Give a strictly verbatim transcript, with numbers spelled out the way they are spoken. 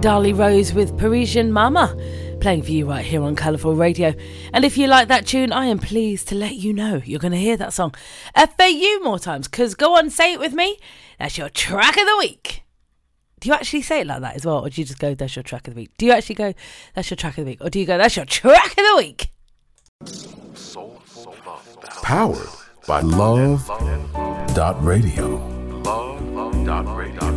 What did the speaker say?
Darlie Rose with Parisian Mama, playing for you right here on Colourful Radio. And if you like that tune, I am pleased to let you know you're going to hear that song a few more times, because go on, say it with me. That's your track of the week. Do you actually say it like that as well, or do you just go, that's your track of the week? Do you actually go, that's your track of the week, or do you go, that's your track of the week? Powered by Love dot Radio. Love dot Radio.